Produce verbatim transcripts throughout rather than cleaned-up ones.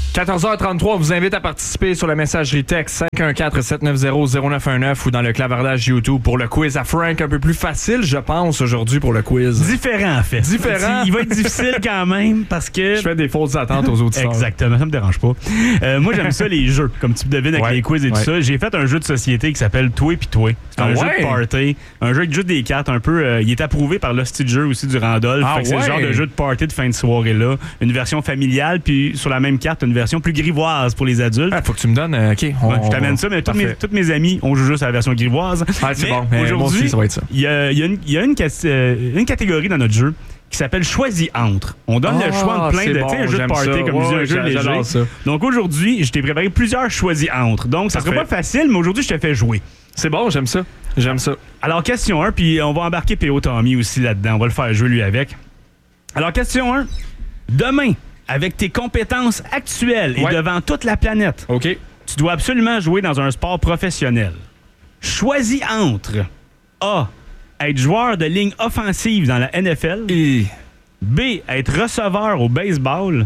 quatorze heures trente-trois, on vous invite à participer sur la messagerie texte cinq un quatre, sept neuf zéro, zéro neuf un neuf ou dans le clavardage YouTube pour le quiz à Frank. Un peu plus facile, je pense, aujourd'hui pour le quiz. Différent, en fait. Différent. Il va être difficile quand même parce que... Je fais des fausses attentes aux auditeurs. Exactement, ça me dérange pas. Euh, moi, j'aime ça, les jeux, comme tu devines avec ouais, les quiz et ouais. tout ça. J'ai fait un jeu de société qui s'appelle Toi pis Toi. C'est ah un ouais? jeu de party, un jeu avec juste des cartes un peu... Euh, il est approuvé par l'hostie de jeu aussi du Randolph. Ah fait que c'est ouais? le genre de jeu de party de fin de soirée-là. Une version familiale, puis sur la même carte, une version plus grivoise pour les adultes. Ah, faut que tu me donnes... Euh, OK. On, ouais, je t'amène ça, mais tous mes, tous mes amis, on joue juste à la version grivoise. Ah, c'est mais bon. Mais moi aussi, ça va être ça. Il y a, y a, une, y a une, euh, une catégorie dans notre jeu qui s'appelle Choisis entre. On donne ah, le choix entre plein de... Bon, tu sais, un jeu de party, ça. comme ouais, je dis, un ouais, jeu léger. Ça. Donc aujourd'hui, je t'ai préparé plusieurs Choisis entre. Donc, ça Parfait. sera pas facile, mais aujourd'hui, je te fais jouer. C'est bon, j'aime ça. J'aime ça. Alors, question un, puis on va embarquer P O Tommy aussi là-dedans. On va le faire jouer, lui, avec. Alors, question un. Demain, avec tes compétences actuelles et ouais. devant toute la planète, OK. tu dois absolument jouer dans un sport professionnel. Choisis entre A. Être joueur de ligne offensive dans la N F L. Et... B. Être receveur au baseball.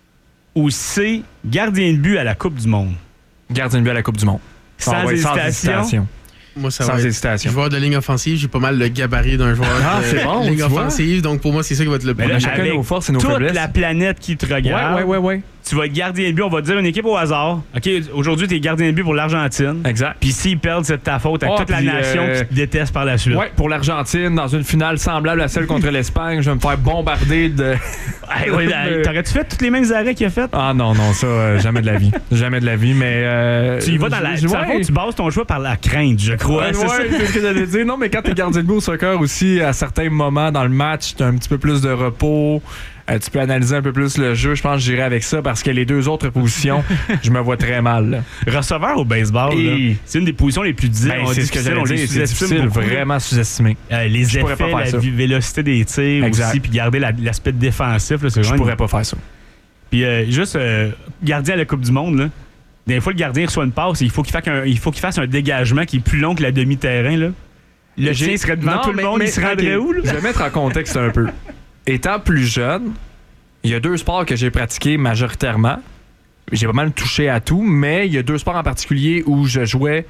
Ou C. Gardien de but à la Coupe du Monde. Gardien de but à la Coupe du Monde. Sans, ah, ouais, hésitation. sans hésitation. Moi, ça Sans va être hésitation. joueur de ligne offensive. J'ai pas mal le gabarit d'un joueur ah, de c'est bon, ligne tu offensive. Donc, pour moi, c'est ça qui va être le plus. Mais là, on a chacun avec nos forces et nos toute faiblesses. la planète qui te regarde. Ouais, ouais, ouais, ouais. Tu vas être gardien de but. On va te dire une équipe au hasard. OK, aujourd'hui, tu es gardien de but pour l'Argentine. Exact. Puis s'ils perdent, c'est de ta faute avec oh, toute la puis, nation euh... qui te déteste par la suite. Ouais, pour l'Argentine, dans une finale semblable à celle contre l'Espagne, je vais me faire bombarder de... hey, ouais, de... T'aurais-tu fait tous les mêmes arrêts qu'il a fait? Ah non, non, ça, euh, jamais de la vie. Jamais de la vie, mais... Euh, tu y vas dans la... Je, ouais. Tu bases ton choix par la crainte, je crois. Ouais, c'est, ouais, c'est ce que j'allais dire. Non, mais quand t'es gardien de but au soccer aussi, à certains moments dans le match, t'as un petit peu plus de repos. Euh, tu peux analyser un peu plus le jeu. Je pense que j'irai avec ça parce que les deux autres positions, je me vois très mal. Là. Receveur au baseball, Et... là, c'est une des positions les plus difficiles. Ben, c'est ce que j'allais dire. C'est difficile, beaucoup. Vraiment sous-estimé. Euh, les je effets, pas la ça. vélocité des tirs exact. aussi, puis garder la, l'aspect défensif. Là, c'est je pourrais une... pas faire ça. Puis euh, juste euh, gardien à la Coupe du Monde, là, des fois, le gardien reçoit une passe et il faut qu'il fasse un, il faut qu'il fasse un dégagement qui est plus long que la demi-terrain. Là. Le chien serait devant non, tout mais, le monde, mais, il se rendrait où? Là? Je vais mettre en contexte un peu. Étant plus jeune, il y a deux sports que j'ai pratiqués majoritairement. J'ai pas mal touché à tout, mais il y a deux sports en particulier où je jouais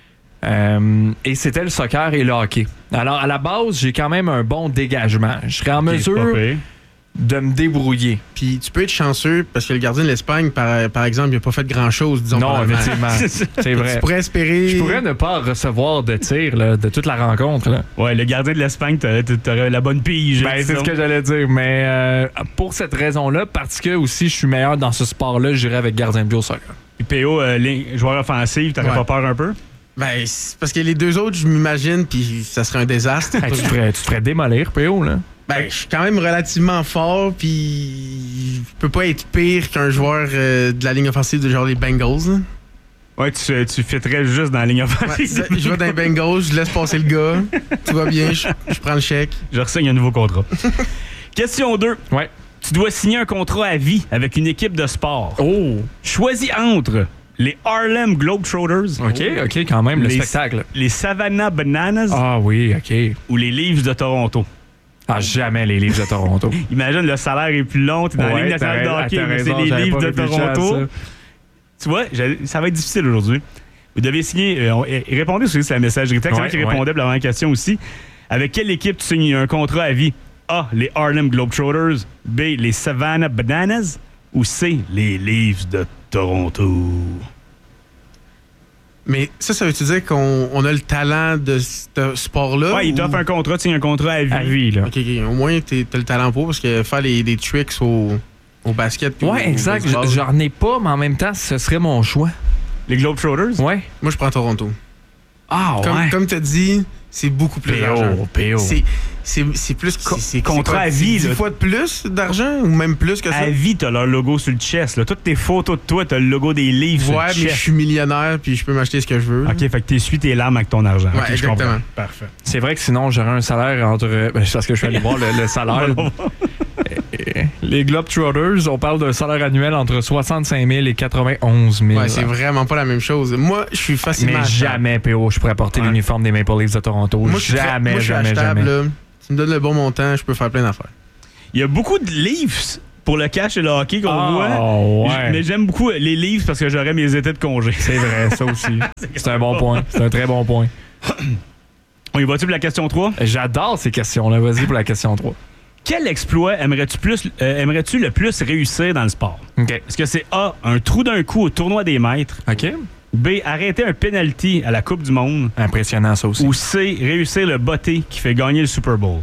euh, et c'était le soccer et le hockey. Alors, à la base, j'ai quand même un bon dégagement. Je serais en okay, mesure de me débrouiller. Puis tu peux être chanceux parce que le gardien de l'Espagne, par, par exemple, il n'a pas fait grand-chose, disons. Non, effectivement. C'est vrai. Tu pourrais espérer... Je pourrais ne pas recevoir de tir là, de toute la rencontre. Là. Ouais, le gardien de l'Espagne, t'aurais, t'aurais la bonne pige. Ben, c'est ce que j'allais dire. Mais euh, pour cette raison-là, parce que aussi je suis meilleur dans ce sport-là, j'irais avec gardien de but au soccer. Puis P O, euh, joueur offensif, t'aurais ouais. pas peur un peu? Ben, c'est parce que les deux autres, je m'imagine, puis ça serait un désastre. Hey, tu, te ferais, tu te ferais démolir, P O, là? Ben, je suis quand même relativement fort, puis je peux pas être pire qu'un joueur euh, de la ligne offensive de genre les Bengals. Là. Ouais, tu, tu fitterais juste dans la ligne offensive. Ouais, je vais dans les Bengals, je laisse passer le gars, tout va bien, je, je prends le chèque. Je ressigne un nouveau contrat. Question deux. Ouais. Tu dois signer un contrat à vie avec une équipe de sport. Oh! Choisis entre les Harlem Globetrotters. OK, OK, quand même, le les, spectacle. Les Savannah Bananas. Ah oui, OK. Ou les Leafs de Toronto. Ah, jamais les Leafs de Toronto. Imagine, le salaire est plus long, t'es dans ouais, la Ligue nationale de hockey, mais c'est les Leafs de Toronto. Tu vois, ça va être difficile aujourd'hui. Vous devez signer... Euh, répondez sur la messagerie texte. Ouais, c'est moi qui répondais ouais. pour la question aussi. Avec quelle équipe tu signes un contrat à vie? A. Les Harlem Globetrotters. B. Les Savannah Bananas. Ou C. Les Leafs de Toronto. Mais ça, ça veut-tu dire qu'on on a le talent de ce sport-là? Ouais, ou... il t'offre un contrat, tu signes un contrat à vie. À vie, là. OK, OK. Au moins, t'as le talent pour, parce que faire les, les tricks au, au basket... Ouais, au, exact. au J'en ai pas, mais en même temps, ce serait mon choix. Les Globetrotters? Ouais. Moi, je prends Toronto. Ah, comme, ouais. Comme t'as dit, c'est beaucoup plus d'argent. P O. C'est, c'est, c'est plus... C'est, c'est contrat à vie, dix fois de plus d'argent ou même plus que ça? À vie, t'as leur logo sur le chest. Là. Toutes tes photos de toi, t'as le logo des livres ouais, sur le chest. Ouais, mais je suis millionnaire puis je peux m'acheter ce que je veux. OK, fait que t'essuies tes larmes avec ton argent. Ouais, okay, exactement. Parfait. C'est vrai que sinon, j'aurais un salaire entre... Ben, c'est parce que je suis allé voir le, le salaire. Les Globetrotters, on parle d'un salaire annuel entre soixante-cinq mille et quatre-vingt-onze mille. Ouais, c'est vraiment pas la même chose. Moi, je suis facilement... Mais jamais, P O, je pourrais porter ouais. l'uniforme des Maple Leafs de Toronto. Moi, jamais, moi, je suis jamais, achetable, jamais. Là. Tu me donnes le bon montant, je peux faire plein d'affaires. Il y a beaucoup de Leafs pour le cash et le hockey qu'on oh, voit. Ouais. Mais j'aime beaucoup les livres parce que j'aurais mes étés de congé. C'est vrai, ça aussi. C'est un bon point. C'est un très bon point. On y va-tu pour la question trois? J'adore ces questions-là. Vas-y pour la question trois. Quel exploit aimerais-tu, plus, euh, aimerais-tu le plus réussir dans le sport? OK. Est-ce que c'est A, un trou d'un coup au tournoi des maîtres? OK. B, arrêter un penalty à la Coupe du Monde? Impressionnant, ça aussi. Ou C, réussir le botté qui fait gagner le Super Bowl?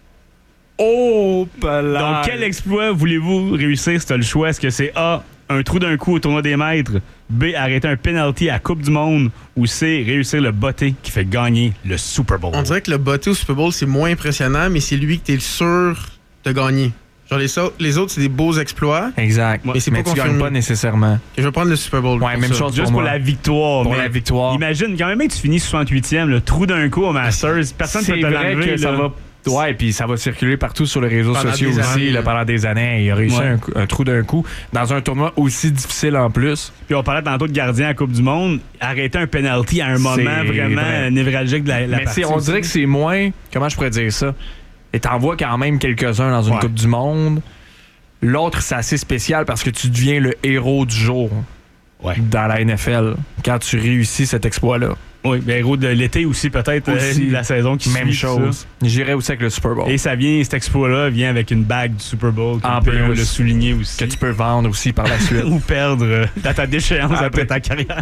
Oh, palais. Donc, quel exploit voulez-vous réussir si tu as le choix? Est-ce que c'est A, un trou d'un coup au tournoi des maîtres? B, arrêter un penalty à la Coupe du Monde? Ou C, réussir le botté qui fait gagner le Super Bowl? On dirait que le botté au Super Bowl, c'est moins impressionnant, mais c'est lui que t'es sûr de gagner. Genre, les, so- les autres, c'est des beaux exploits. Exact. Mais c'est mais pas tu confirmé. gagnes pas nécessairement. Je vais prendre le Super Bowl. Ouais, pour même ça. chose Juste pour, pour moi. la victoire. Pour mais la victoire. Imagine, quand même que tu finis soixante-huitième, le trou d'un coup au Masters, personne ne C'est peut te vrai l'enlever. que ça là. va. Ouais, puis ça va circuler partout sur les réseaux Pendant sociaux des aussi années, là, là. pendant des années. Il a réussi Ouais. un, coup- un trou d'un coup dans un tournoi aussi difficile en plus. Puis on parlait tantôt de gardien à la Coupe du Monde. Arrêter un penalty à un moment C'est vraiment vrai. névralgique de la, la Mais partie. c'est- on dirait que c'est moins. Comment je pourrais dire ça? Et t'en vois quand même quelques-uns dans une Ouais. Coupe du Monde. L'autre, c'est assez spécial parce que tu deviens le héros du jour Ouais. dans la N F L quand tu réussis cet exploit-là. Oui, bien héros de l'été aussi, peut-être, Aussi. euh, la saison qui Même suit. chose. J'irais aussi avec le Super Bowl. Et ça vient, cet exploit-là vient avec une bague du Super Bowl. En On peut plus. le souligner aussi. Que tu peux vendre aussi par la suite. Ou perdre euh, dans ta déchéance Après. après ta carrière.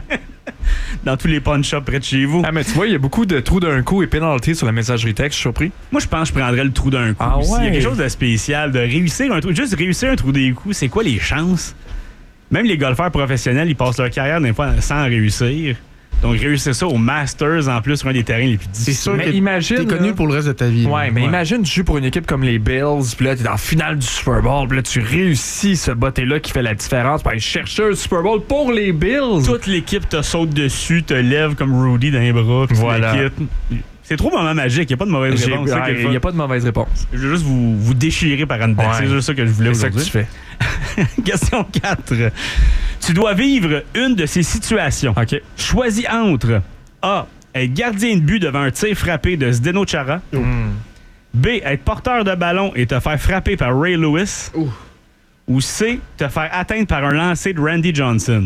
Dans tous les pawn-shops près de chez vous. Ah, mais tu vois, il y a beaucoup de trous d'un coup et pénalités sur la messagerie texte, je suis surpris. Moi, je pense que je prendrais le trou d'un coup. Ah aussi. Il y a ouais? quelque chose de spécial, de réussir un trou. Juste réussir un trou d'un coup, c'est quoi les chances? Même les golfeurs professionnels, ils passent leur carrière des fois sans réussir. Donc, réussir ça au Masters, en plus, sur un des terrains les plus C'est difficiles. sûr Mais que imagine, t'es connu là. pour le reste de ta vie. Ouais, là. mais imagine, tu joues pour une équipe comme les Bills, puis là, t'es dans la finale du Super Bowl, puis là, tu réussis ce botté-là qui fait la différence, puis aller chercher un Super Bowl pour les Bills. Toute l'équipe te saute dessus, te lève comme Rudy dans les bras, puis tu Voilà. la quittes. C'est trop moment magique, il n'y a pas de mauvaise J'ai- réponse. c'est ça qui est ouais, le Il fun. n'y a pas de mauvaise réponse. Je veux juste vous, vous déchirer par en dedans. Ouais. C'est juste ça que je voulais C'est ça que aujourd'hui. tu fais. Question quatre. Tu dois vivre une de ces situations. OK. Choisis entre A. Être gardien de but devant un tir frappé de Zdeno Chara. Hmm. B. Être porteur de ballon et te faire frapper par Ray Lewis. Ouh. Ou C. Te faire atteindre par un lancer de Randy Johnson.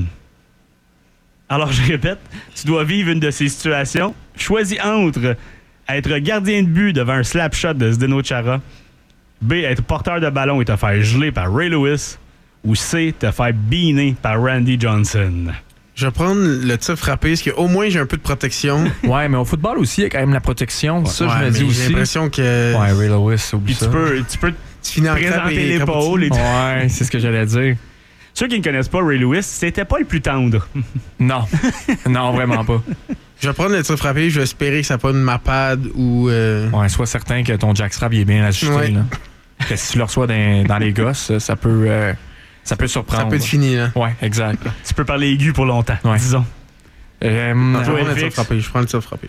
Alors, je répète, tu dois vivre une de ces situations. Choisis entre être gardien de but devant un slap shot de Zdeno Chara. B. Être porteur de ballon et te faire geler par Ray Lewis. Ou C. Te faire beaner par Randy Johnson. Je vais prendre le tir frappé, parce qu'au moins j'ai un peu de protection. Ouais, mais au football aussi, il y a quand même la protection. ça, Ouais, je me mais dis J'ai aussi. l'impression que Ouais, Ray Lewis, oublie Puis ça. tu peux, tu peux tu finis en crabe présenter et l'épaule. Et... Ouais, c'est ce que j'allais dire. Ceux qui ne connaissent pas Ray Lewis, c'était pas le plus tendre. Non. Non, vraiment pas. Je vais prendre le tir frappé, je vais espérer que ça pas une mapade ou. Euh... Ouais, sois certain que ton jackstrap il est bien ajusté. Ouais. Là. Que si tu le reçois dans, dans les gosses, ça peut, euh, ça peut surprendre. Ça peut être fini, là. Ouais, exact. Tu peux parler aigu pour longtemps, Ouais. disons. Euh, Non, je vais Ouais, prendre le tir fixe. frappé. Je prends le tir frappé.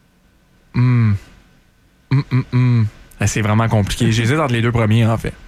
hum, hum, hum, hum. Ah, c'est vraiment compliqué. J'hésite entre les deux premiers, en fait.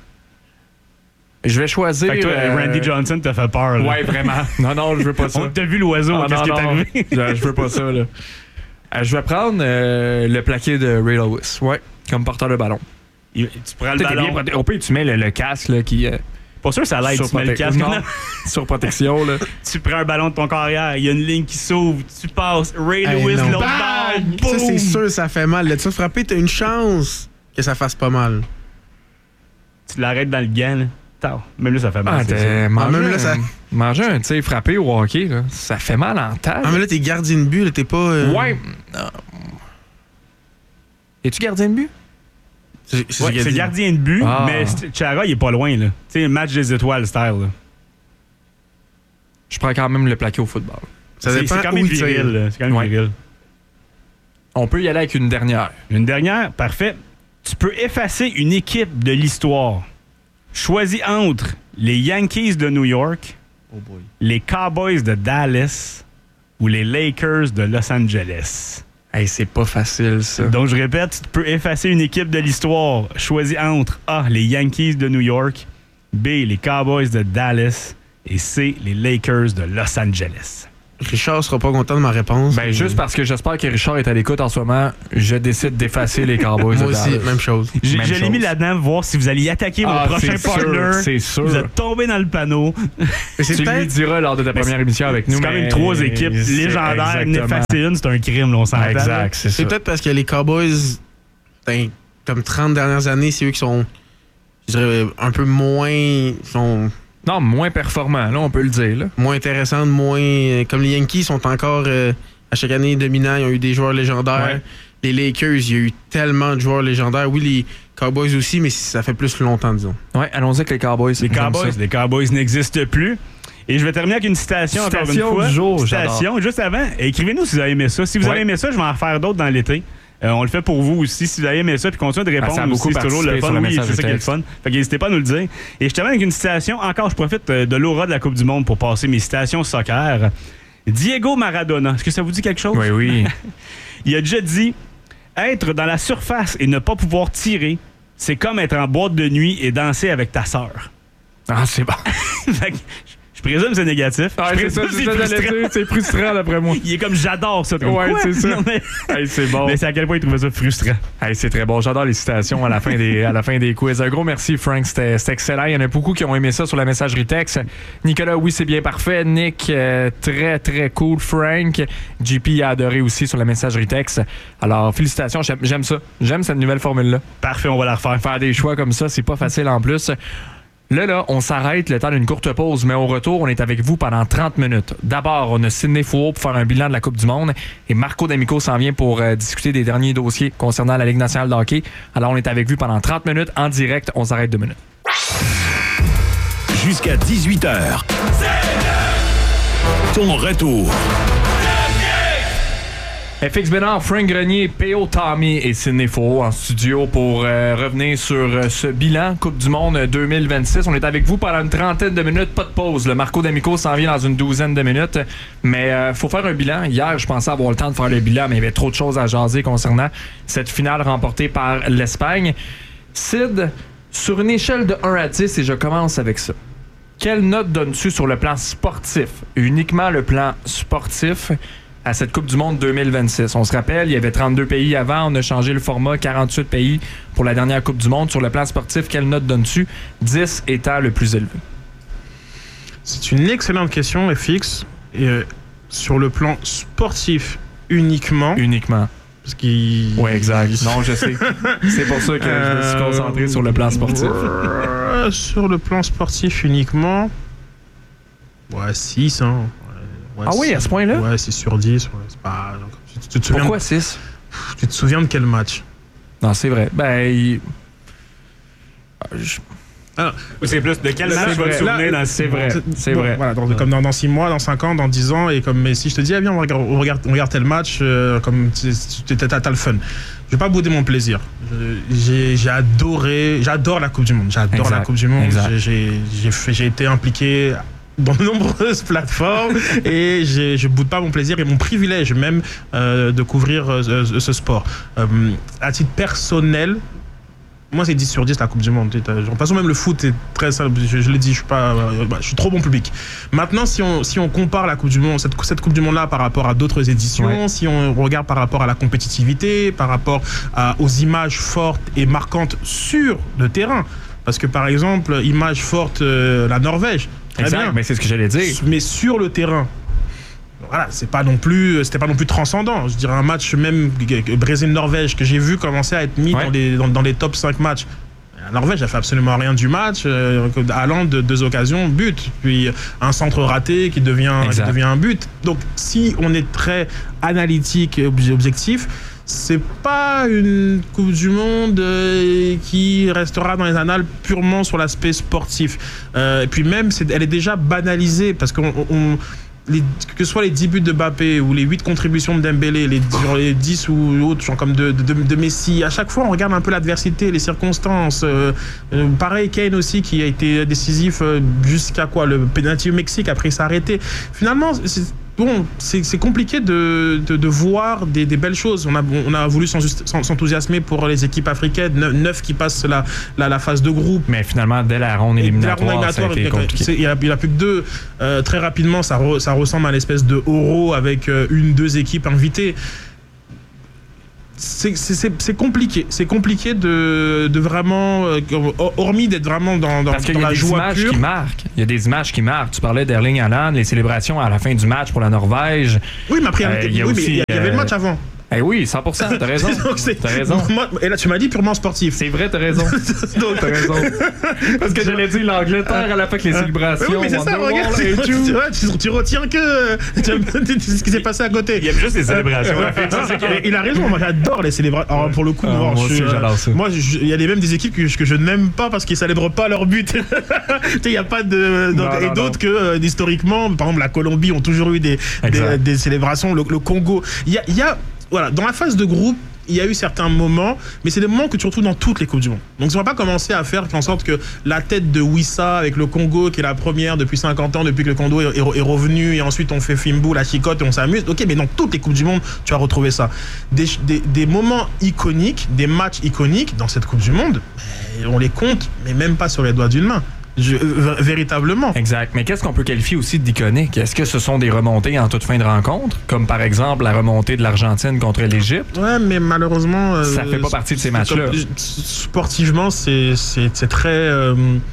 Je vais choisir. Fait que toi, euh, Randy Johnson t'a fait peur. Là. Ouais, vraiment. Non, non, je veux pas ça. On t'a vu l'oiseau, Ah, qu'est-ce non, qui est non. arrivé? je, je veux pas ça, là. Euh, je vais prendre euh, le plaqué de Ray Lewis. Ouais, comme porteur de ballon. Il- Tu prends le T'es bien ballon. proté- Au pire, tu mets le, le casque là, qui. Euh, Pas sûr que ça l'aide, tu mets le surprote- casque. Non, Non. surprotection, là. Tu prends un ballon de ton carrière, il y a une ligne qui s'ouvre, tu passes, Ray Hey, Lewis, non. l'autre Bang! bord, Ça, c'est boum! sûr, ça fait mal. Le tir frappé, t'as une chance que ça fasse pas mal. Tu l'arrêtes dans le gant, là. Tao. Même là, ça fait mal. Ah, c'est t'es- sûr. manger, même là, ça- un, manger un tir frappé au hockey, là, ça fait mal en tête. Ah, mais là, t'es gardien de but, là, t'es pas. euh, Ouais. Non. Es-tu gardien de but? C'est c'est Ouais, ce qu'il a c'est dit. gardien de but, Ah. mais c'est- Chara, il est pas loin, là. Tu sais, match des étoiles, style, là. Je prends quand même le plaqué au football. Ça C'est dépend c'est quand où même il tire. viril, là. C'est quand même Ouais. viril. On peut y aller avec une dernière. Une dernière, parfait. Tu peux effacer une équipe de l'histoire. Choisis entre les Yankees de New York, Oh boy. les Cowboys de Dallas ou les Lakers de Los Angeles. Hey, c'est pas facile, ça. Donc, je répète, tu peux effacer une équipe de l'histoire. Choisis entre A, les Yankees de New York, B, les Cowboys de Dallas et C, les Lakers de Los Angeles. Richard sera pas content de ma réponse. Ben, mais... juste parce que j'espère que Richard est à l'écoute en ce moment, je décide d'effacer les Cowboys. Moi aussi, même chose. J'ai, même je l'ai chose. mis là-dedans, voir si vous alliez attaquer ah, mon prochain partner. C'est sûr. Vous êtes tombé dans le panneau. Mais c'est tu lui diras lors de ta première émission avec nous. C'est quand même trois équipes légendaires. N'effacer une, c'est un crime, là, on s'entend. Exact, c'est, c'est ça. peut-être parce que les Cowboys, ben, comme trente dernières années, c'est eux qui sont, je dirais, un peu moins... Sont, non, moins performants, là, on peut le dire. Là. Moins intéressants, moins... Comme les Yankees sont encore, euh, à chaque année, dominants. Ils ont eu des joueurs légendaires. Ouais. Les Lakers, il y a eu tellement de joueurs légendaires. Oui, les Cowboys aussi, mais ça fait plus longtemps, disons. Oui, allons-y avec les Cowboys. Les Cowboys, les Cowboys n'existent plus. Et je vais terminer avec une citation, citation encore une fois. Du jour, citation, j'adore. Juste avant. Écrivez-nous si vous avez aimé ça. Si vous ouais. avez aimé ça, je vais en faire d'autres dans l'été. Euh, on le fait pour vous aussi. Si vous avez aimé ça, puis continuez de répondre ah, aussi. C'est toujours le fun. Oui, c'est ça qui est le fun. Fait qu'hésitez pas à nous le dire. Et je termine avec une citation. Encore, je profite de l'aura de la Coupe du Monde pour passer mes citations soccer. Diego Maradona. Est-ce que ça vous dit quelque chose? Oui, oui. Il a déjà dit « Être dans la surface et ne pas pouvoir tirer, c'est comme être en boîte de nuit et danser avec ta sœur. » Ah, c'est bon. Fait que, je présume que c'est négatif. Ah, c'est ça, c'est, frustrant. Dire, c'est frustrant d'après moi. Il est comme j'adore ça. Comme, ouais, quoi? c'est ça. Non, mais... hey, c'est bon. Mais c'est à quel point il trouvait ça frustrant. Hey, c'est très bon. J'adore les citations à la fin des, à la fin des quiz. Un gros merci, Frank. C'était, c'était excellent. Il y en a beaucoup qui ont aimé ça sur la messagerie texte. Nicolas, oui, c'est bien parfait. Nick, euh, très, très cool. Frank, J P a adoré aussi sur la messagerie texte. Alors, félicitations. J'aime, j'aime ça. J'aime cette nouvelle formule-là. Parfait, on va la refaire. Faire des choix comme ça, c'est pas facile en plus. Là, là, on s'arrête le temps d'une courte pause, mais au retour, on est avec vous pendant trente minutes. D'abord, on a Sidney Fouault pour faire un bilan de la Coupe du Monde et Marco D'Amico s'en vient pour euh, discuter des derniers dossiers concernant la Ligue nationale de hockey. Alors, on est avec vous pendant trente minutes en direct. On s'arrête deux minutes. Jusqu'à dix-huit heures. Ton retour. F X Bénard, Frank Grenier, P O Tommy et Sidney Fouault en studio pour euh, revenir sur euh, ce bilan Coupe du Monde deux mille vingt-six. On est avec vous pendant une trentaine de minutes, pas de pause. Le Marco D'Amico s'en vient dans une douzaine de minutes. Mais euh, faut faire un bilan. Hier, je pensais avoir le temps de faire le bilan, mais il y avait trop de choses à jaser concernant cette finale remportée par l'Espagne. Sid, sur une échelle de un à dix, et je commence avec ça. Quelle note donnes-tu sur le plan sportif? Uniquement le plan sportif à cette Coupe du Monde deux mille vingt-six. On se rappelle, il y avait trente-deux pays avant, on a changé le format, quarante-huit pays pour la dernière Coupe du Monde. Sur le plan sportif, quelle note donnes-tu? dix étant le plus élevé. C'est une excellente question, F X. Et euh, sur le plan sportif uniquement. Uniquement. Parce qu'il... Oui, exact. Non, je sais. C'est pour ça que je me suis concentré euh... sur le plan sportif. Sur le plan sportif uniquement. Ouais, six, hein. Ouais, ah oui, à ce point-là? Ouais, six sur dix. Ouais, c'est pas... tu, tu te souviens Pourquoi de... six? Tu te souviens de quel match? Non, c'est vrai. Ben, il... Je... Ah, c'est plus de quel match tu vas te souvenir dans c'est vrai. C'est bon, vrai. Voilà, dans, comme dans, dans six mois, dans cinq ans, dans dix ans, et comme mais si je te dis, ah, viens, on regarde, on regarde, on regarde tel match, euh, comme tu as le fun. Je vais pas bouder mon plaisir. J'ai, j'ai adoré, j'adore la Coupe du Monde. J'adore exact. la Coupe du Monde. J'ai, j'ai, j'ai, fait, j'ai été impliqué dans de nombreuses plateformes et j'ai, je boude pas mon plaisir et mon privilège même euh, de couvrir euh, ce sport. Euh, à titre personnel, moi c'est dix sur dix la Coupe du Monde. De toute façon même le foot est très simple, je, je l'ai dit, je suis pas, euh, bah, je suis trop bon public. Maintenant si on, si on compare la Coupe du Monde, cette, cette Coupe du Monde là par rapport à d'autres éditions, ouais. si on regarde par rapport à la compétitivité, par rapport à, aux images fortes et marquantes sur le terrain, parce que par exemple, image forte, euh, la Norvège, exact, bien, mais c'est ce que j'allais dire. Mais sur le terrain, voilà, c'est pas non plus, c'était pas non plus transcendant. Je dirais un match même Brésil-Norvège que j'ai vu commencer à être mis ouais. dans, les, dans, dans les top cinq matchs. La Norvège a fait absolument rien du match. Euh, allant de deux occasions, but. Puis un centre raté qui devient, qui devient un but. Donc si on est très analytique et objectif, c'est pas une Coupe du Monde euh, qui restera dans les annales purement sur l'aspect sportif. Euh, et puis même, c'est, elle est déjà banalisée parce qu'on, on, les, que ce soit les dix buts de Mbappé ou les huit contributions de Dembélé, les, les dix ou autres, genre comme de, de, de Messi, à chaque fois on regarde un peu l'adversité, les circonstances. Euh, euh, pareil, Kane aussi qui a été décisif euh, jusqu'à quoi, le penalty au Mexique, après il s'est arrêté. Finalement, c'est, bon, c'est, c'est compliqué de, de, de voir des, des belles choses. On a, on a voulu s'enthousiasmer pour les équipes africaines, neuf qui passent la, la, la phase de groupe. Mais finalement, dès la ronde éliminatoire, la ronde éliminatoire ça a été compliqué. Il n'y a, a plus que deux. Euh, très rapidement, ça, re, ça ressemble à l'espèce de euro avec euh, une, deux équipes invitées. C'est, c'est, c'est compliqué. C'est compliqué de, de vraiment, euh, hormis d'être vraiment dans, dans, Parce qu'il dans y a la des joie images pure. qui marquent. Il y a des images qui marquent. Tu parlais d'Erling Haaland, les célébrations à la fin du match pour la Norvège. Oui, mais après, euh, il y, a oui, aussi, mais il y avait euh, le match avant. Eh oui, cent pour cent, t'as raison. T'as raison. Moi, et là, tu m'as dit purement sportif. C'est vrai, t'as raison. Donc, t'as raison. Parce que j'allais dire l'Angleterre à la fin que les célébrations. Oui, mais c'est ça, regarde. Tu, tu, tu retiens que ce qui s'est passé à côté. Il y a juste les célébrations. Il a raison, moi j'adore les célébrations. Alors, pour le coup, ah, moi, moi aussi, je, j'adore ça. Moi, il y a même des équipes que, que je n'aime pas parce qu'ils célèbrent pas leur but. Il n'y a pas de. Donc, non, et non, d'autres non. que, euh, historiquement, par exemple, la Colombie ont toujours eu des, des, des célébrations. Le, le Congo. Il y a. Il y a Voilà, dans la phase de groupe, il y a eu certains moments, mais c'est des moments que tu retrouves dans toutes les Coupes du Monde. Donc, on ne va pas commencer à faire en sorte que la tête de Wissa avec le Congo, qui est la première depuis cinquante ans, depuis que le Congo est, est, est revenu, et ensuite on fait Fimbu, la chicote, et on s'amuse. Ok, mais dans toutes les Coupes du Monde, tu vas retrouver ça. Des, des, des moments iconiques, des matchs iconiques dans cette Coupe du Monde, on les compte, mais même pas sur les doigts d'une main. Je, euh, véritablement. Exact. Mais qu'est-ce qu'on peut qualifier aussi d'iconique? Est-ce que ce sont des remontées en toute fin de rencontre? Comme par exemple la remontée de l'Argentine contre l'Égypte? Ouais, mais malheureusement... Euh, ça fait pas partie de ces matchs-là. Comme, sportivement, c'est, c'est, c'est très... Euh,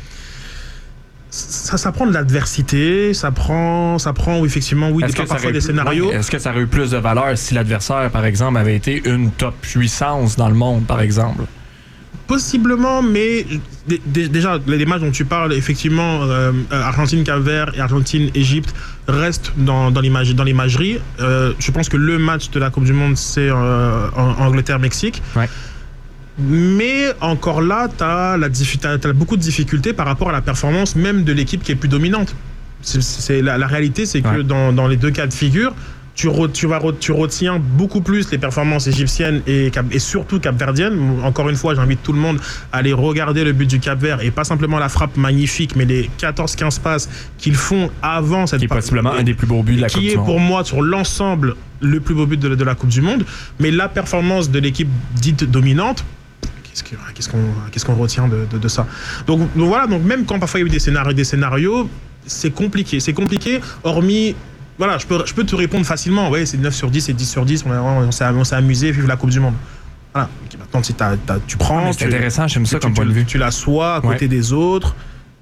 ça, ça prend de l'adversité, ça prend, ça prend oui, effectivement, oui, des, parfois des plus, scénarios. Ouais, est-ce que ça aurait eu plus de valeur si l'adversaire, par exemple, avait été une top puissance dans le monde, par exemple? Possiblement, mais d- d- déjà, les matchs dont tu parles, effectivement, euh, Argentine-Cap-Vert et Argentine-Égypte restent dans, dans, l'image, dans l'imagerie. Euh, je pense que le match de la Coupe du Monde, c'est euh, Angleterre-Mexique. Ouais. Mais encore là, tu as beaucoup de difficultés par rapport à la performance même de l'équipe qui est plus dominante. C'est, c'est, la, la réalité, c'est que ouais. dans, dans les deux cas de figure, Tu, re, tu, vas, tu retiens beaucoup plus les performances égyptiennes et, et surtout capverdiennes. Encore une fois, j'invite tout le monde à aller regarder le but du Cap-Vert et pas simplement la frappe magnifique, mais les quatorze quinze passes qu'ils font avant cette qui est possiblement part, un des plus beaux buts de la Coupe du Monde. Qui est pour moi sur l'ensemble le plus beau but de, de la Coupe du Monde. Mais la performance de l'équipe dite dominante, Qu'est-ce, que, qu'est-ce, qu'on, qu'est-ce qu'on retient de, de, de ça? Donc, donc voilà, donc même quand parfois il y a eu des scénarios, des scénarios c'est compliqué. C'est compliqué, hormis. Voilà, je peux, je peux te répondre facilement. Ouais, c'est neuf sur dix, c'est dix sur dix. On, a, on, s'est, on s'est amusé, vive la Coupe du Monde. Voilà. Okay, maintenant, si t'as, t'as, tu prends. Ah, c'est tu, intéressant, j'aime ça tu, comme tu, point de vue. Tu l'assois à côté ouais. des autres.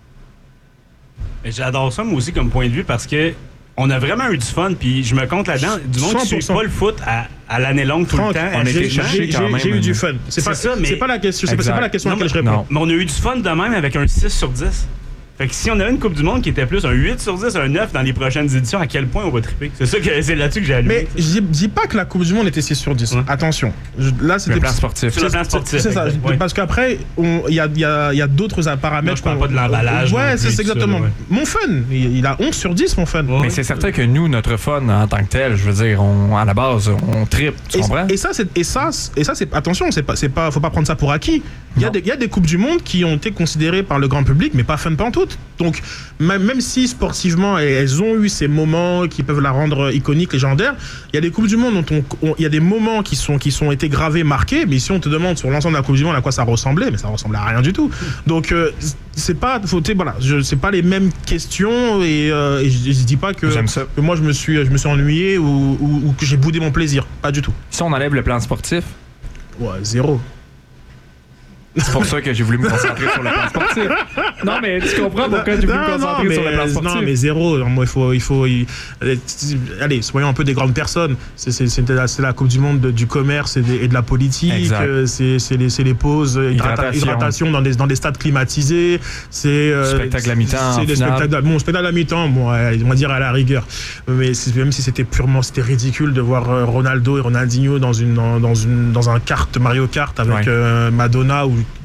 Et j'adore ça, moi aussi, comme point de vue, parce que on a vraiment eu du fun, puis je me compte là-dedans. Du monde qui ne suit pas le foot à, à l'année longue tout Franck, le temps. On j'ai, j'ai, j'ai, j'ai eu du fun. C'est, c'est, pas, ça, mais c'est pas la question, c'est pas la question à laquelle je réponds. Non, mais on a eu du fun de même avec un six sur dix. Fait que si on avait une Coupe du Monde qui était plus un huit sur dix, un neuf dans les prochaines éditions, à quel point on va triper? C'est ça que c'est là-dessus que j'ai allumé. Mais je dis pas que la Coupe du Monde était six sur dix. Hum. Attention. Je, là, c'était le plan sportif. C'est, c'est le plan sportif. C'est ça. Ouais. Parce qu'après, il y a, y, a, y a d'autres paramètres. Non, je parle pas de l'emballage. Ouais, c'est, c'est exactement. Ça, ouais. Mon fun, il, il a onze sur dix, mon fun. Ouais, mais c'est certain que nous, notre fun en tant que tel, je veux dire, on, à la base, on tripe. Tu et, comprends? Et ça, c'est, et ça, et ça, c'est attention, c'est pas, c'est pas, faut pas prendre ça pour acquis. Il y a des, il y a des Coupes du Monde qui ont été considérées par le grand public, mais pas fun pantoute. Donc, même, même si sportivement elles ont eu ces moments qui peuvent la rendre iconique, légendaire, il y a des Coupes du Monde dont on, on, il y a des moments qui sont qui sont été gravés, marqués, mais si on te demande sur l'ensemble de la Coupe du Monde à quoi ça ressemblait, mais ça ressemblait à rien du tout. Donc euh, c'est pas, faut, voilà, je, c'est pas les mêmes questions et, euh, et je, je dis pas que, que moi je me suis je me suis ennuyé ou, ou, ou que j'ai boudé mon plaisir, pas du tout. Si on enlève le plan sportif, ouais, zéro. C'est pour ça que j'ai voulu me concentrer sur le plan sportif. Non, mais tu comprends pourquoi j'ai voulu me concentrer mais, sur le plan sportif. Non, mais zéro. Moi, il faut... Il faut il... Allez, soyons un peu des grandes personnes. C'est, c'est, c'est, la, c'est la Coupe du Monde de, du commerce et de, et de la politique. C'est, c'est, les, c'est les pauses, hydratation, hydratation dans, des, dans des stades climatisés. C'est... Euh, spectacle à mi-temps. C'est des spectacles... Bon, spectacle à mi-temps, bon, on va dire à la rigueur. Mais c'est, même si c'était purement... C'était ridicule de voir Ronaldo et Ronaldinho dans, une, dans, dans, une, dans un kart, Mario Kart avec ouais. euh, Madonna ou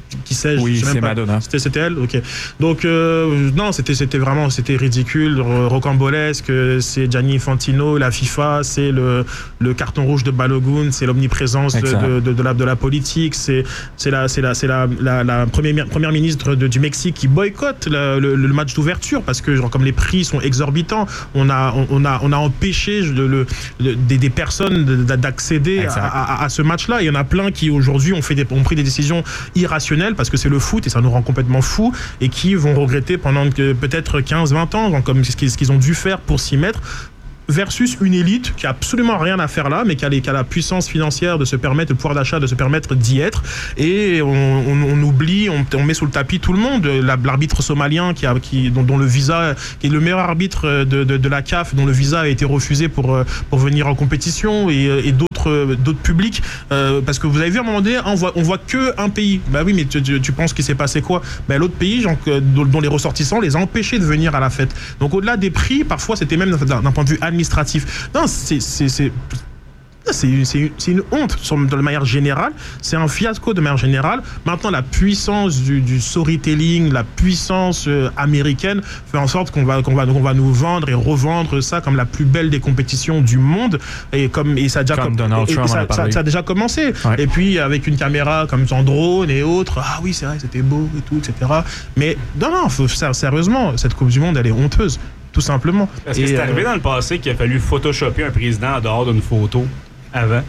qui sais-je. Oui, je sais même c'est pas. Madonna. C'était, c'était elle, ok. Donc euh, non, c'était, c'était vraiment, c'était ridicule, rocambolesque. C'est Gianni Infantino, la FIFA, c'est le, le carton rouge de Balogun, c'est l'omniprésence de, de, de, de, la, de la politique, c'est, c'est la, c'est la, c'est la, la, la première, première ministre de, du Mexique qui boycotte le, le, le match d'ouverture parce que genre comme les prix sont exorbitants, on a, on, on a, on a empêché le, le, le, des, des personnes d'accéder à, à, à ce match-là. Il y en a plein qui aujourd'hui ont fait des, ont pris des décisions irrationnelles parce que c'est le foot et ça nous rend complètement fous et qui vont regretter pendant que, peut-être quinze vingt ans comme ce qu'ils ont dû faire pour s'y mettre, versus une élite qui a absolument rien à faire là, mais qui a, les, qui a la puissance financière de se permettre, le pouvoir d'achat de se permettre d'y être. Et on, on, on oublie, on, on met sous le tapis tout le monde. L'arbitre somalien qui a, qui, dont, dont le visa, qui est le meilleur arbitre de, de, de la C A F, dont le visa a été refusé pour, pour venir en compétition, et, et d'autres, d'autres publics. Euh, parce que vous avez vu à un moment donné, on voit, on voit que un pays. Bah oui, mais tu, tu, tu penses qu'il s'est passé quoi? Bah, l'autre pays, genre, dont les ressortissants les a empêchés de venir à la fête. Donc au-delà des prix, parfois c'était même d'un point de vue administratif. Non, c'est, c'est, c'est, c'est, c'est, c'est une honte de manière générale. C'est un fiasco de manière générale. Maintenant, la puissance du, du storytelling, la puissance euh, américaine fait en sorte qu'on va, qu'on va, qu'on va nous vendre et revendre ça comme la plus belle des compétitions du monde. Et, comme, et ça, a déjà, comme com- Donald et, Trump et ça, ça, ça a déjà commencé. Ouais. Et puis, avec une caméra comme son drone et autres, ah oui, c'est vrai, c'était beau et tout, et cetera. Mais non, non, faut, sérieusement, cette Coupe du Monde, elle est honteuse. Tout simplement. Est-ce que c'est arrivé euh, dans le passé qu'il a fallu photoshopper un président en dehors d'une photo avant?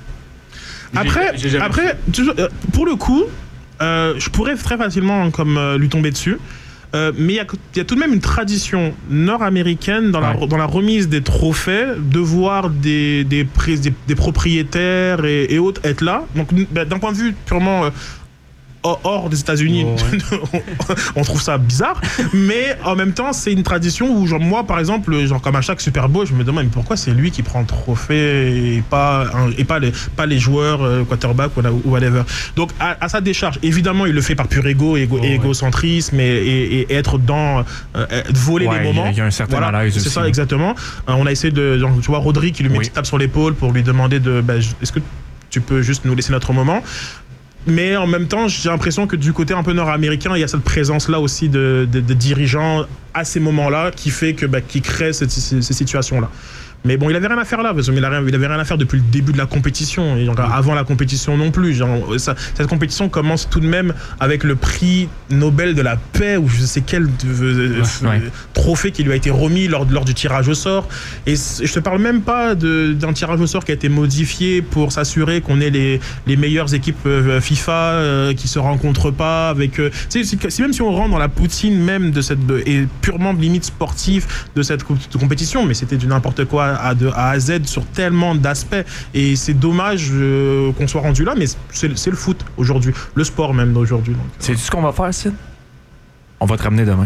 Après, j'ai, j'ai après toujours, euh, pour le coup, euh, je pourrais très facilement comme euh, lui tomber dessus. Euh, mais il y, y a tout de même une tradition nord-américaine dans, ouais. la, dans la remise des trophées de voir des, des, des, des propriétaires et, et autres être là. Donc, bah, d'un point de vue purement... Euh, hors des États-Unis, oh, ouais. on trouve ça bizarre, mais en même temps, c'est une tradition où, genre, moi, par exemple, genre, comme à chaque Super Bowl, je me demande mais pourquoi c'est lui qui prend le trophée et pas, un, et pas, les, pas les joueurs, euh, quarterback ou, ou whatever. Donc, à, à sa décharge, évidemment, il le fait par pur ego, égo, oh, égocentrisme ouais. et, et, et être dans, euh, voler ouais, les moments. Il y a un certain voilà, malaise c'est aussi. C'est ça, exactement. Euh, on a essayé de, genre, tu vois, Rodri qui lui met oui. une petite tape sur l'épaule pour lui demander de, bah, est-ce que tu peux juste nous laisser notre moment? Mais en même temps, j'ai l'impression que du côté un peu nord-américain, il y a cette présence-là aussi de, de, de dirigeants à ces moments-là qui fait que, bah, qui crée cette, ces, ces situations-là. Mais bon, il avait rien à faire là, parce qu'il avait rien, il avait rien à faire depuis le début de la compétition, et genre, avant la compétition non plus. Genre, ça, cette compétition commence tout de même avec le prix Nobel de la paix, ou je sais quel euh, ouais. trophée qui lui a été remis lors, lors du tirage au sort. Et je te parle même pas de, d'un tirage au sort qui a été modifié pour s'assurer qu'on ait les, les meilleures équipes euh, FIFA euh, qui se rencontrent pas avec. Euh, tu sais, c'est même si on rentre dans la poutine même de cette de, et purement de limite sportive de cette compétition, mais c'était du n'importe quoi. À, de A à Z sur tellement d'aspects et c'est dommage euh, qu'on soit rendu là, mais c'est, c'est le foot aujourd'hui, le sport même d'aujourd'hui. C'est ce qu'on va faire, Sid? On va te ramener demain.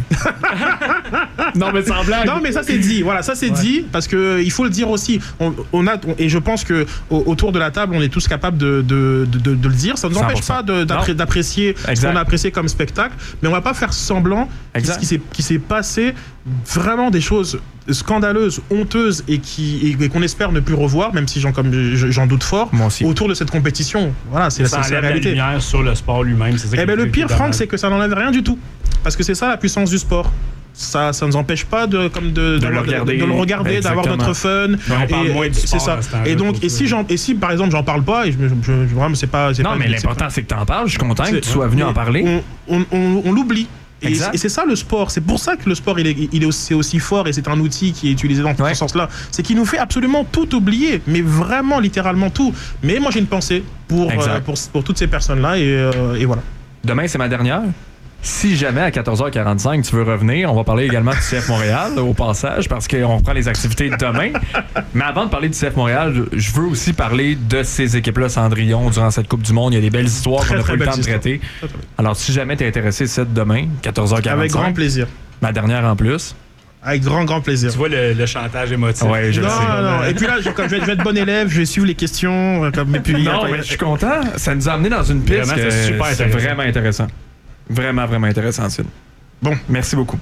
non mais sans blague. Non mais ça c'est dit, voilà, ça c'est ouais. dit parce que il faut le dire aussi. On, on a on, et je pense que au, autour de la table, on est tous capables de de, de, de, de le dire. Ça ne nous empêche pas de, d'apré, d'apprécier exact. Ce qu'on a apprécié comme spectacle, mais on va pas faire semblant exact. Qui s'est qui s'est passé vraiment des choses scandaleuses, honteuses et qui et qu'on espère ne plus revoir, même si j'en comme j'en doute fort. Moi aussi. Autour de cette compétition, voilà, c'est, ça la, c'est la réalité. La lumière sur le sport lui-même, c'est ça. Eh ben le pire, Franck, c'est que ça n'enlève rien du tout, parce que c'est ça la puissance du sport. Ça, ça nous empêche pas de, comme de, de, de, le, regarder, de, de le regarder, exactement. D'avoir notre fun. Mais on parle et, moins du sport. C'est ça. Et donc, et si, j'en, et si par exemple j'en parle pas, et je, je, je, vraiment c'est pas. C'est non, pas, mais l'important c'est que t'en parles. Je suis content que tu sois venu en parler. On, on, on, on l'oublie. Et, et c'est ça le sport. C'est pour ça que le sport il est, il est aussi, aussi fort et c'est un outil qui est utilisé dans ouais. ce sens-là. C'est qu'il nous fait absolument tout oublier, mais vraiment littéralement tout. Mais moi j'ai une pensée pour euh, pour, pour toutes ces personnes-là et, euh, et voilà. Demain c'est ma dernière. Si jamais à quatorze heures quarante-cinq tu veux revenir, on va parler également du C F Montréal au passage parce qu'on reprend les activités demain. Mais avant de parler du C F Montréal, je veux aussi parler de ces équipes-là Cendrillon durant cette Coupe du Monde. Il y a des belles histoires très, qu'on n'a pas eu le temps de traiter. Très, très Alors si jamais tu es intéressé, c'est demain, quatorze heures quarante-cinq. Avec grand plaisir. Ma dernière en plus. Avec grand, grand plaisir. Tu vois le, le chantage émotif. Ouais, je non, le sais. Non, non. Et puis là, je, je, vais, je vais être bon élève, je vais suivre les questions. Comme, et puis, non, mais je suis content. Ça nous a amené dans une piste. Vraiment, que c'est super c'est vraiment intéressant. Vraiment, vraiment intéressant, Sid. Bon, merci beaucoup.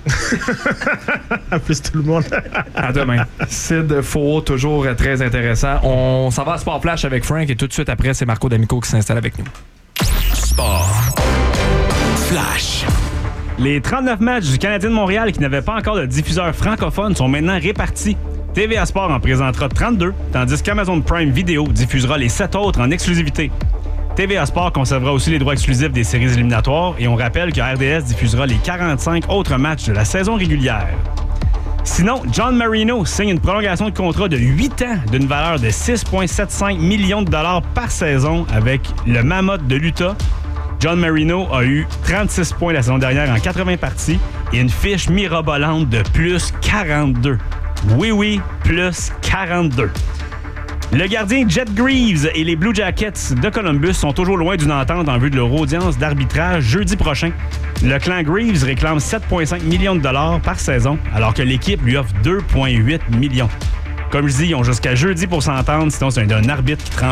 À plus tout le monde. À demain. Sid Faux, toujours très intéressant. On s'en va à Sport Flash avec Frank et tout de suite après, c'est Marco D'Amico qui s'installe avec nous. Sport. flash. Les trente-neuf matchs du Canadien de Montréal qui n'avaient pas encore de diffuseur francophone sont maintenant répartis. T V A Sport en présentera trente-deux, tandis qu'Amazon Prime Video diffusera les sept autres en exclusivité. T V A Sport conservera aussi les droits exclusifs des séries éliminatoires et on rappelle que R D S diffusera les quarante-cinq autres matchs de la saison régulière. Sinon, John Marino signe une prolongation de contrat de huit ans d'une valeur de six virgule soixante-quinze millions de dollars par saison avec le Mammoth de l'Utah. John Marino a eu trente-six points la saison dernière en quatre-vingts parties et une fiche mirobolante de plus quarante-deux. Oui, oui, plus quarante-deux. Le gardien Jet Greaves et les Blue Jackets de Columbus sont toujours loin d'une entente en vue de leur audience d'arbitrage jeudi prochain. Le clan Greaves réclame sept virgule cinq millions de dollars par saison, alors que l'équipe lui offre deux virgule huit millions. Comme je dis, ils ont jusqu'à jeudi pour s'entendre, sinon c'est un arbitre qui tranche.